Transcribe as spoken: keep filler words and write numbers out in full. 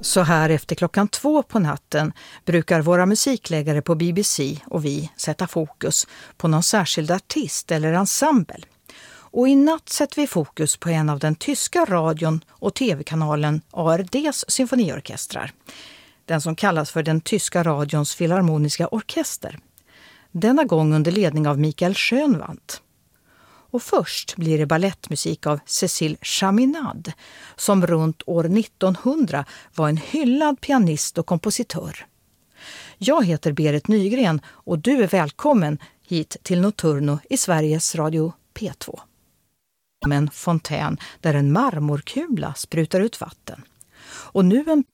Så här efter klockan två på natten brukar våra musikläggare på B B C och vi sätta fokus på någon särskild artist eller ensemble. Och i natt sätter vi fokus på en av den tyska radion och tv-kanalen A R D:s symfoniorkestrar. Den som kallas för den tyska radions filharmoniska orkester. Denna gång under ledning av Michael Schönwandt. Och först blir det ballettmusik av Cécile Chaminade, som runt år nittonhundra var en hyllad pianist och kompositör. Jag heter Berit Nygren och du är välkommen hit till Notturno i Sveriges Radio P två. En fontän där en marmorkula sprutar ut vatten. Och nu en